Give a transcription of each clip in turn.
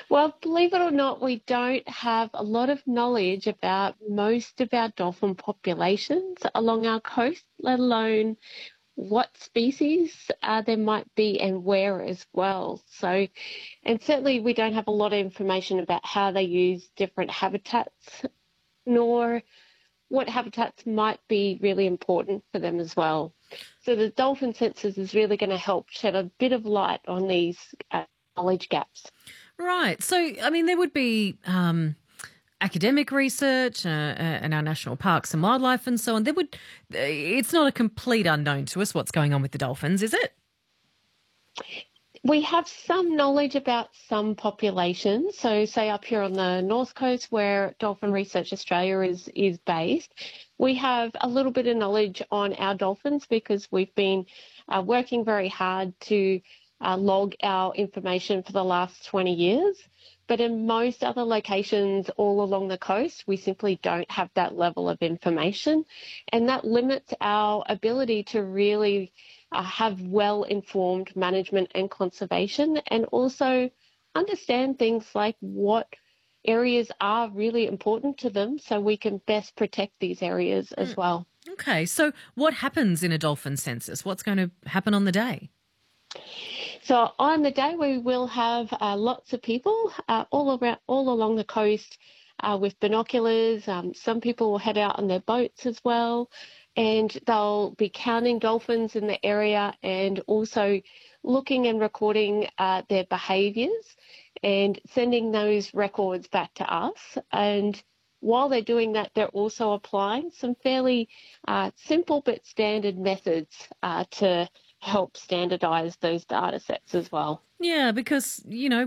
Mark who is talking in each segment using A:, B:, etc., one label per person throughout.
A: Well, believe it or not, we don't have a lot of knowledge about most of our dolphin populations along our coast, let alone what species there might be and where as well. So, and certainly we don't have a lot of information about how they use different habitats, nor what habitats might be really important for them as well. So the dolphin census is really going to help shed a bit of light on these knowledge gaps.
B: Right. So, I mean, there would be academic research and our national parks and wildlife and so on. It's not a complete unknown to us what's going on with the dolphins, is it?
A: We have some knowledge about some populations. So, say up here on the North Coast, where Dolphin Research Australia is based, we have a little bit of knowledge on our dolphins because we've been working very hard to log our information for the last 20 years. But in most other locations all along the coast, we simply don't have that level of information. And that limits our ability to really have well-informed management and conservation, and also understand things like what areas are really important to them so we can best protect these areas as well.
B: Okay, so what happens in a dolphin census? What's going to happen on the day?
A: So on the day we will have lots of people all along the coast with binoculars. Some people will head out on their boats as well, and they'll be counting dolphins in the area and also looking and recording their behaviours and sending those records back to us. And while they're doing that, they're also applying some fairly simple but standard methods to help standardise those data sets as well.
B: Yeah, because,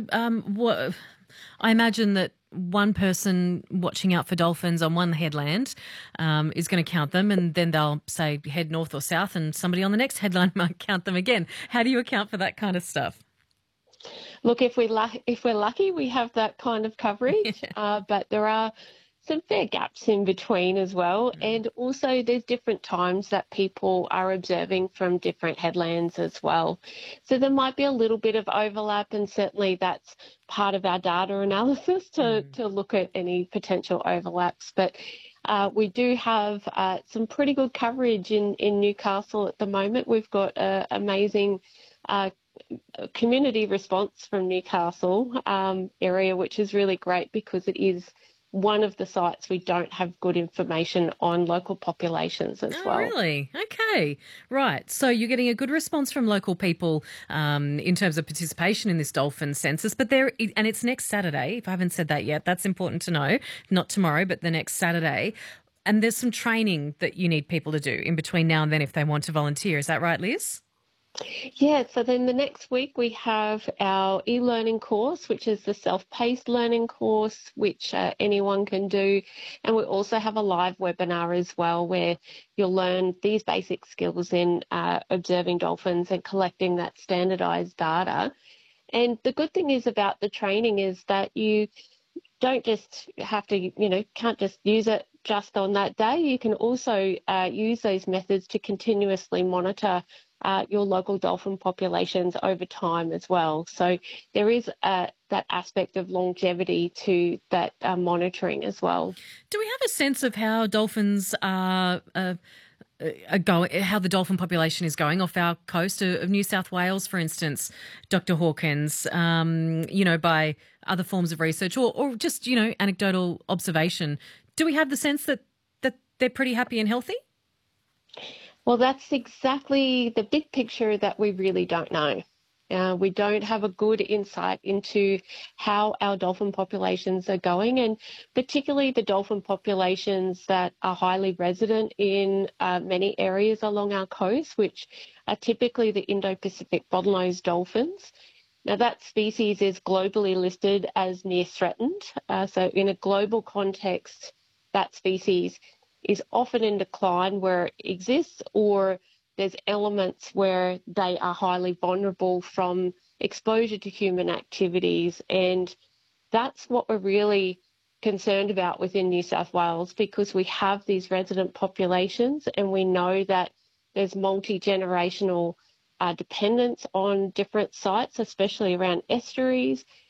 B: I imagine that one person watching out for dolphins on one headland is going to count them, and then they'll say head north or south, and somebody on the next headland might count them again. How do you account for that kind of stuff?
A: Look, if we're lucky, we have that kind of coverage, but there are some fair gaps in between as well. And also there's different times that people are observing from different headlands as well. So there might be a little bit of overlap, and certainly that's part of our data analysis to look at any potential overlaps. But we do have some pretty good coverage in Newcastle at the moment. We've got an amazing community response from Newcastle area, which is really great because it is one of the sites we don't have good information on local populations as well.
B: Really? Okay. Right. So you're getting a good response from local people in terms of participation in this dolphin census, and it's next Saturday. If I haven't said that yet, that's important to know. Not tomorrow, but the next Saturday. And there's some training that you need people to do in between now and then if they want to volunteer. Is that right, Liz?
A: Yeah, so then the next week we have our e-learning course, which is the self-paced learning course, which anyone can do. And we also have a live webinar as well, where you'll learn these basic skills in observing dolphins and collecting that standardised data. And the good thing is about the training is that you don't just have to, can't just use it just on that day. You can also use those methods to continuously monitor your local dolphin populations over time as well. So there is that aspect of longevity to that monitoring as well.
B: Do we have a sense of how dolphins are going, how the dolphin population is going off our coast of New South Wales, for instance, Dr. Hawkins, by other forms of research or just, anecdotal observation? Do we have the sense that they're pretty happy and healthy?
A: Well, that's exactly the big picture that we really don't know. We don't have a good insight into how our dolphin populations are going, and particularly the dolphin populations that are highly resident in many areas along our coast, which are typically the Indo-Pacific bottlenose dolphins. Now, that species is globally listed as near threatened. So in a global context, that species is often in decline where it exists, or there's elements where they are highly vulnerable from exposure to human activities. And that's what we're really concerned about within New South Wales, because we have these resident populations and we know that there's multi-generational dependence on different sites, especially around estuaries.